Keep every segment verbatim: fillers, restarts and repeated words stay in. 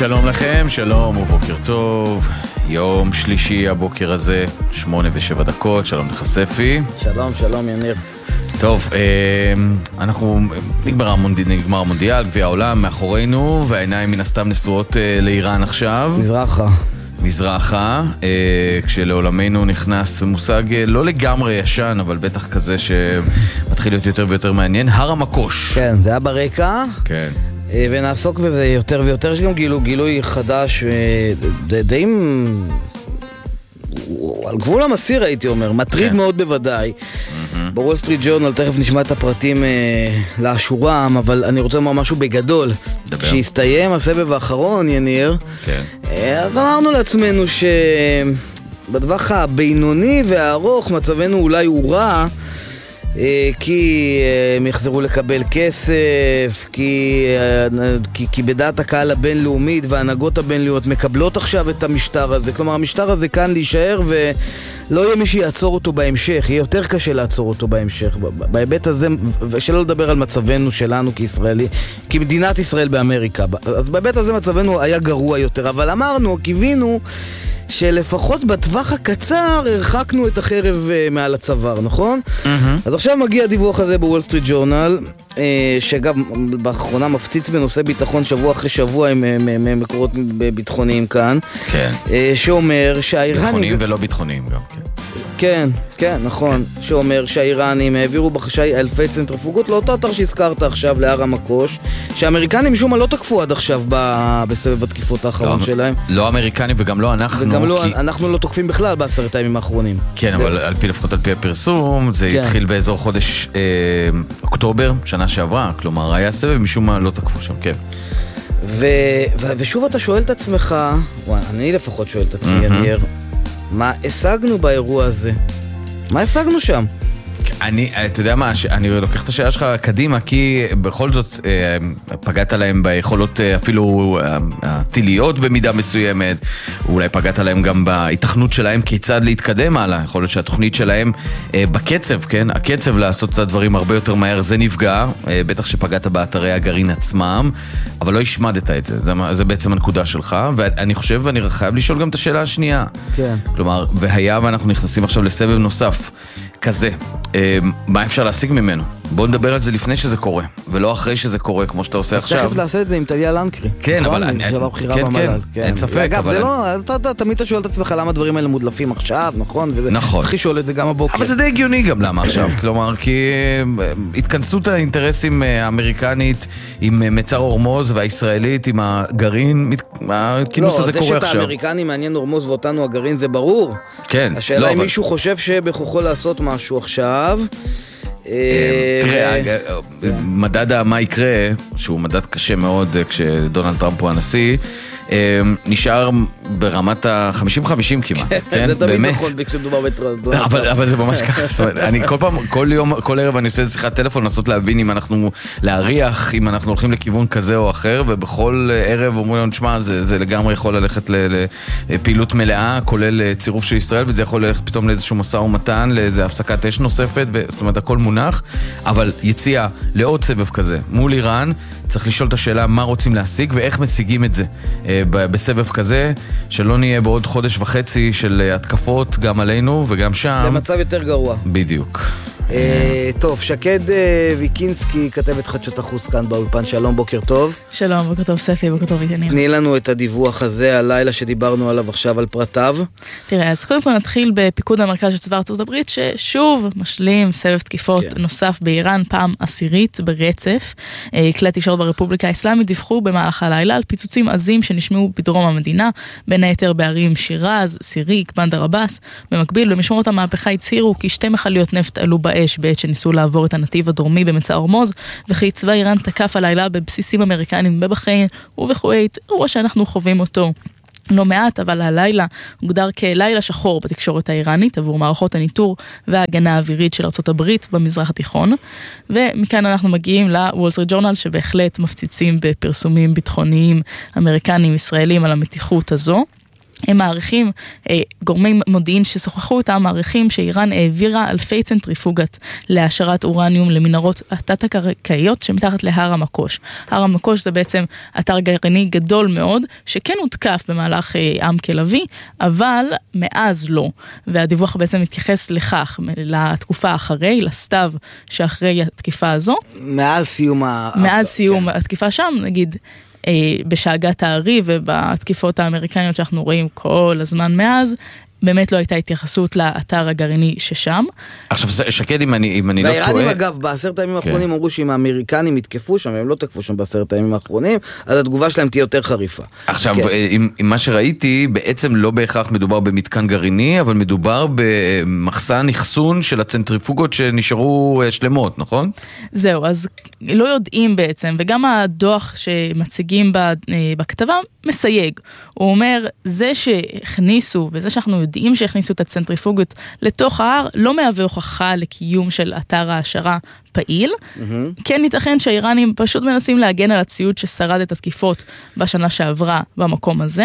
שלום לכם, שלום ובוקר טוב. יום שלישי הבוקר הזה, שמונה ושבע דקות. שלום לך ספי. שלום, שלום יניר. טוב, אנחנו נגמר המונדיאל, נגמר המונדיאל, גביע העולם מאחורינו, והעיניים מן הסתם נשואות לאיראן עכשיו. מזרחה. מזרחה, כשלעולמנו נכנס מושג לא לגמרי ישן, אבל בטח כזה שמתחיל להיות יותר ויותר מעניין, הר המקוש. כן, זה היה ברקע. כן. ונעסוק בזה יותר ויותר. יש גם גילו, גילוי חדש, די על גבול המסיר הייתי אומר, מטריד כן. מאוד בוודאי. Mm-hmm. בוול סטריט ג'ורנל, תכף נשמע את הפרטים אה, לאשורם, אבל אני רוצה לומר משהו בגדול. דבר. כשהסתיים הסבב האחרון, יניר, כן. אה, אז אמרנו לעצמנו שבדווח הבינוני והארוך מצבנו אולי הוא רע, כי הם יחזרו לקבל כסף, כי, כי, כי בדעת הקהל הבינלאומית וההנהגות הבינלאומיות מקבלות עכשיו את המשטר הזה. כלומר, המשטר הזה כאן להישאר ולא יהיה מי שיעצור אותו בהמשך. יהיה יותר קשה לעצור אותו בהמשך. בהיבט הזה, ושלא לדבר על מצבנו שלנו כישראלי, כמדינת ישראל באמריקה. אז בהיבט הזה מצבנו היה גרוע יותר. אבל אמרנו, קיווינו שלפחות בטווח הקצר הרחקנו את החרב uh, מעל הצוואר, נכון? Mm-hmm. אז עכשיו מגיע הדיווח הזה בוול סטריט ג'ורנל, uh, שגם באחרונה מפציץ בנושא ביטחון שבוע אחרי שבוע עם, עם, עם, עם מקורות ביטחוניים כאן. כן. Uh, שאומר שהאיראנים... ביטחוניים ולא ביטחוניים גם, כן. כן, כן, נכון. כן. שאומר שהאיראנים העבירו בחשאי אלפי צנטריפוגות לאותו אתר שהזכרת עכשיו להר המקוש, שהאמריקנים משום מה לא תקפו עד עכשיו ב... בסבב התקיפות האחרון לא, שלהם. לא אמריקנים וגם לא אנחנו. וגם לא, כי... אנחנו לא תוקפים בכלל בעשרת הימים האחרונים. כן, אבל על פי לפחות על פי הפרסום, זה כן. התחיל באזור חודש אה, אוקטובר, שנה שעברה. כלומר, היה סבב, משום מה לא תקפו שם, כן. ו... ו... ושוב אתה שואל את עצמך, וואי, אני לפחות שואל את עצמי, mm-hmm. יניר, מה השגנו באירוע הזה? מה השגנו שם? אני, אתה יודע מה, אני לוקח את השאלה שלך קדימה, כי בכל זאת פגעת להם ביכולות אפילו הטיליות במידה מסוימת, אולי פגעת להם גם בהתכנות שלהם כיצד להתקדם הלאה, יכול להיות שהתוכנית שלהם בקצב, כן, הקצב לעשות את הדברים הרבה יותר מהר, זה נפגע, בטח שפגעת באתרי הגרעין עצמם, אבל לא השמדת את זה, זה, זה בעצם הנקודה שלך, ואני חושב, ואני חייב לשאול גם את השאלה השנייה. כן. כלומר, והיה ואנחנו נכנסים עכשיו לסבב נוסף, כזה, מה אפשר להשיג ממנו? בואו נדבר על זה לפני שזה קורה, ולא אחרי שזה קורה, כמו שאתה עושה עכשיו. תכף לעשות את זה עם טליה לנקרי. כן, אבל... כן, כן, אין ספק. אגב, זה לא... תמיד אתה שואל את עצמך למה הדברים האלה מודלפים עכשיו, נכון? נכון. צריך לשאול את זה גם הבוקר. אבל זה די הגיוני גם למה עכשיו, כלומר, כי התכנסות האינטרסים האמריקנית עם מצר הורמוז והישראלית עם הגרעין, הכינוס הזה קורה עכשיו. לא, זה שאת האמריקנים מעניין הורמוז ואותנו הגרעין זה ברור. כן. השאלה אם מישהו חושב שבכוחו לעשות משהו עכשיו... תראה, מדד מה יקרה, שהוא מדד קשה מאוד כשדונלד טראמפ הוא הנשיא, נשאר ברמת ה-חמישים חמישים כמעט. זה תמיד נכון כשמדובר בדונלד טראמפ. אבל זה ממש ככה, זאת אומרת, אני כל פעם, כל יום, כל ערב אני עושה שיחת טלפון לנסות להבין אם אנחנו, להריח, אם אנחנו הולכים לכיוון כזה או אחר, ובכל ערב אומרים לנו, תשמע, זה לגמרי יכול ללכת לפעילות מלאה, כולל צירוף של ישראל, וזה יכול ללכת פתאום לאיזשהו מסע ומתן, לאיזו הפסקת אש נוספת, זאת אומרת, הכל מונח, אבל יציאה לעוד סבב כזה מול איראן, צריך לשאול את השאלה מה רוצים להשיג ואיך משיגים את זה בסבב כזה, שלא נהיה בעוד חודש וחצי של התקפות גם עלינו וגם שם. במצב יותר גרוע. בדיוק. טוב, שקד ויקינסקי, כתבת חדשות החוץ כאן באולפן, שלום, בוקר טוב. שלום, בוקר טוב ספי, בוקר טוב איתניר. תני לנו את הדיווח הזה, הלילה שדיברנו עליו עכשיו על פרטיו. תראה, אז קודם כל נתחיל בפיקוד המרכז של צבא ארצות הברית, ששוב משלים סבב תקיפות כן. נוסף באיראן, פעם עשירית ברצף. כלי תקשורת ברפובליקה האסלאמית דיווחו במהלך הלילה על פיצוצים עזים שנשמעו בדרום המדינה, בין היתר בערים שירז, סיריק, בנדר עבאס. במקביל, במשמרות המהפכה הצהירו כי שתי מכליות נפט עלו באש בעת שניסו לעבור את הנתיב הדרומי במצע הורמוז, וכי צבא איראן תקף הלילה בבסיסים אמריקנים בבחריין ובכווית, אירוע שאנחנו חווים אותו לא מעט, אבל הלילה הוגדר כלילה שחור בתקשורת האיראנית עבור מערכות הניטור וההגנה האווירית של ארצות הברית במזרח התיכון. ומכאן אנחנו מגיעים לוול סטריט ג'ורנל, שבהחלט מפציצים בפרסומים ביטחוניים אמריקנים ישראלים על המתיחות הזו. הם מעריכים, גורמי מודיעין ששוחחו אותם, מעריכים שאיראן העבירה אלפי צנטריפוגות להשארת אורניום למנהרות התת-קרקעיות שמתחת להר המקוש. הר המקוש זה בעצם אתר גרעיני גדול מאוד, שכן הותקף במהלך עם כלבי, אבל מאז לא. והדיווח בעצם מתייחס לכך, לתקופה אחרי, לסתיו שאחרי התקיפה הזו. מאז סיום ה... מאז סיום התקיפה שם, נגיד... בשאגת הארי ובתקיפות האמריקניות שאנחנו רואים כל הזמן מאז, באמת לא הייתה התייחסות לאתר הגרעיני ששם. עכשיו, שקד, אם אני, אם אני לא טועה... והאיראנים, אגב, בעשרת הימים האחרונים כן. אמרו שאם האמריקנים יתקפו שם, הם לא תקפו שם בעשרת הימים האחרונים, אז התגובה שלהם תהיה יותר חריפה. עכשיו, כן. עם, עם מה שראיתי, בעצם לא בהכרח מדובר במתקן גרעיני, אבל מדובר במחסן אחסון של הצנטריפוגות שנשארו שלמות, נכון? זהו, אז לא יודעים בעצם, וגם הדוח שמציגים בכתבה מסייג. הוא אומר, זה שהכניסו, וזה שאנחנו יודעים שהכניסו את הצנטריפוגות לתוך ההר, לא מהווה הוכחה לקיום של אתר ההשערה פעיל. Mm-hmm. כן ייתכן שהאיראנים פשוט מנסים להגן על הציוד ששרד את התקיפות בשנה שעברה במקום הזה,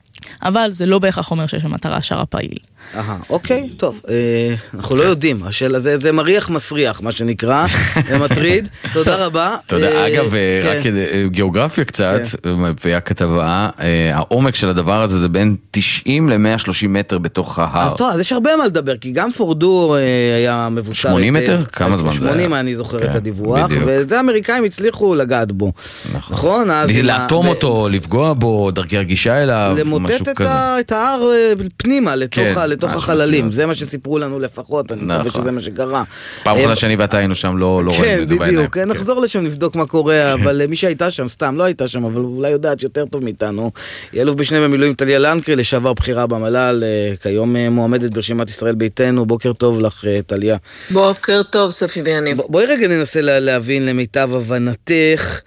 אבל זה לא בהכרח אומר שיש שם אתר ההשערה פעיל. אהה, אוקיי, טוב, אה, אנחנו לא יודעים, השאלה, זה, זה מריח מסריח, מה שנקרא, זה מטריד, תודה רבה. תודה, אה, אגב, כן. רק גיאוגרפיה קצת, כן. הכתבה, העומק של הדבר הזה זה בין תשעים ל-מאה ושלושים מטר בתוך ההר. אז טוב, אז יש הרבה מה לדבר, כי גם פורדור היה מבוצע... שמונים מטר? כמה זמן זה היה? שמונים, אני זוכר כן, את הדיווח, בדיוק. וזה האמריקאים הצליחו לגעת בו. נכון. נכון? לאטום אותו, לפגוע בו, דרכי הרגישה אליו, משהו כזה. את ההר פנימה, לתוך, כן, לתוך החללים. זה מה שסיפרו לנו לפחות, אני נכון. מקווה שזה מה שקרה. פעם אחת שאני ואתה היינו שם, לא, לא כן, רואים את זה בעיניים. בדיוק, כן, נחזור לשם, נבדוק מה קורה, אבל מי שהייתה שם, סתם, לא הייתה שם, אבל אולי יודעת יותר טוב מאיתנו. היא אלוף בשני במילואים טליה לנקרי, לשעבר בחירה במל"ל, כיום מועמדת ברשימת ישראל ביתנו. בוקר טוב לך, טליה. בוקר טוב, ספי ויניב. בואי רגע ננסה להבין למיטב הבנתך,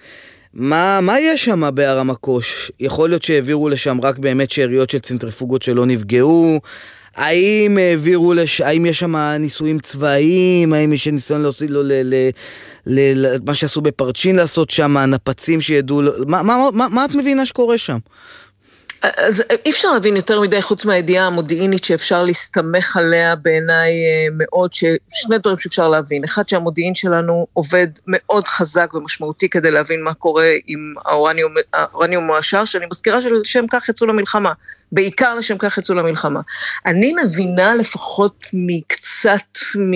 מה, מה יש שם בהר המקוש? יכול להיות שהעבירו לשם רק באמת שאריות של צנטריפוגות שלא נפגעו? האם העבירו לש... האם יש שם ניסויים צבאיים? האם יש ניסיון לעשות לו ל... ל... ל... ל... מה שעשו בפרצ'ין לעשות שם, נפצים שידעו... מה, מה, מה, מה את מבינה שקורה שם? אז אי אפשר להבין יותר מדי חוץ מהידיעה המודיעינית שאפשר להסתמך עליה בעיניי מאוד, שני דברים שאפשר להבין. אחד, שהמודיעין שלנו עובד מאוד חזק ומשמעותי כדי להבין מה קורה עם האורניום מועשר, שאני מזכירה שלשם כך יצאו למלחמה, בעיקר לשם כך יצאו למלחמה. אני מבינה לפחות מקצת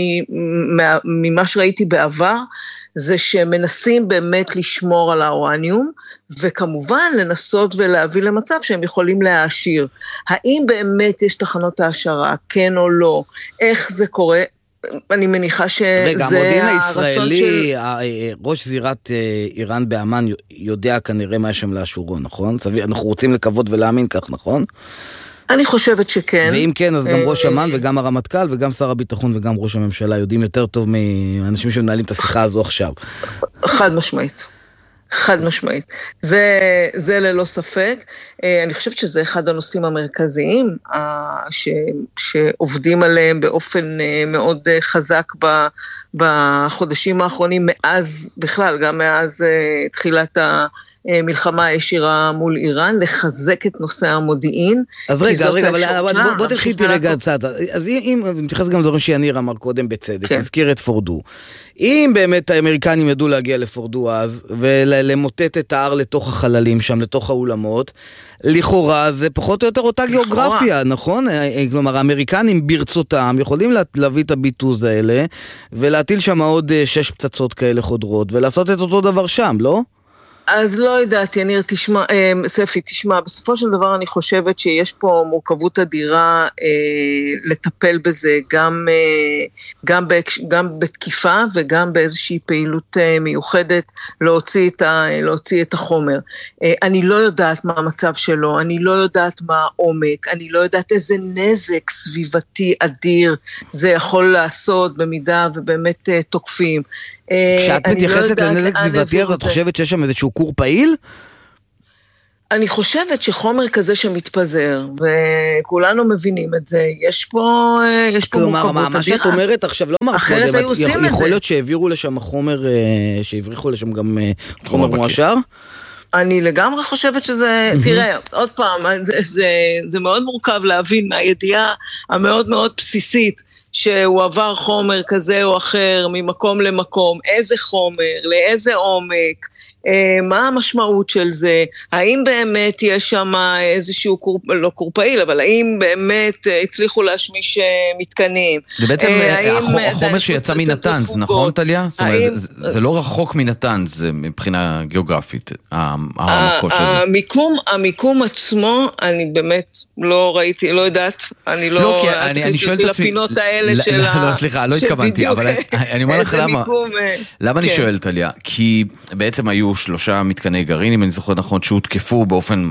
ממה שראיתי בעבר, זה שמנסים באמת לשמור על האורניום, וכמובן לנסות ולהביא למצב שהם יכולים להעשיר. האם באמת יש תחנות העשרה, כן או לא, איך זה קורה? אני מניחה שזה רגע, המודיעין הישראלי, של... ראש זירת איראן באמן יודע כנראה מה יש שם לאשורו, נכון? אנחנו רוצים לקוות ולהאמין כך, נכון? אני חושבת שכן. ואם כן, אז גם ראש אמ"ן וגם הרמטכ"ל וגם שר הביטחון וגם ראש הממשלה יודעים יותר טוב מאנשים שמנהלים את השיחה הזו עכשיו. חד משמעית. חד משמעית. זה, זה ללא ספק. אני חושבת שזה אחד הנושאים המרכזיים ש, שעובדים עליהם באופן מאוד חזק בחודשים האחרונים, מאז בכלל, גם מאז תחילת ה... מלחמה הישירה מול איראן, לחזק את נושא המודיעין. אז רגע, רגע, אבל בוא, בוא תלכי איתי רגע קצת. אז אם, מתייחס גם לדברים שיניר אמר קודם בצדק, כן. נזכיר את פורדו. אם באמת האמריקנים ידעו להגיע לפורדו אז, ולמוטט את ההר לתוך החללים שם, לתוך האולמות, לכאורה זה פחות או יותר אותה גיאוגרפיה, נכון? כלומר, האמריקנים ברצותם יכולים להביא את הביטוז האלה, ולהטיל שם עוד שש פצצות כאלה חודרות, ולעשות את אותו דבר שם, לא? אז לא יודעת, יניר, תשמע, ספי, תשמע, בסופו של דבר אני חושבת שיש פה מורכבות אדירה אה, לטפל בזה, גם, אה, גם, בהקש, גם בתקיפה וגם באיזושהי פעילות אה, מיוחדת להוציא את, ה, להוציא את החומר. אה, אני לא יודעת מה המצב שלו, אני לא יודעת מה העומק, אני לא יודעת איזה נזק סביבתי אדיר זה יכול לעשות במידה ובאמת אה, תוקפים. כשאת מתייחסת לנזק סביבתי, אז את חושבת שיש שם איזשהו קור פעיל? אני חושבת שחומר כזה שמתפזר, וכולנו מבינים את זה, יש פה מורכבות אדירה. מה שאת אומרת עכשיו לא אמרת קודם, יכול להיות שהעבירו לשם חומר, שהבריחו לשם גם חומר מועשר? אני לגמרי חושבת שזה, mm-hmm. תראה, עוד פעם, זה, זה, זה מאוד מורכב להבין מהידיעה המאוד מאוד בסיסית, שהוא עבר חומר כזה או אחר, ממקום למקום, איזה חומר, לאיזה עומק, מה המשמעות של זה, האם באמת יש שם איזשהו, קור... לא קורפאיל, אבל האם באמת הצליחו להשמיש מתקנים. זה בעצם החומר שיצא מנתנז, נכון טליה? זאת אומרת, זה לא רחוק מנתנז מבחינה גיאוגרפית, המקוש הזה. המיקום עצמו, אני באמת לא ראיתי, לא יודעת, אני לא... אני שואל את עצמי... לפינות האלה של ה... לא, סליחה, לא התכוונתי, אבל אני אומר לך למה. למה אני שואל טליה? כי בעצם היו שלושה מתקני גרעין, אם אני זוכר נכון, שהותקפו באופן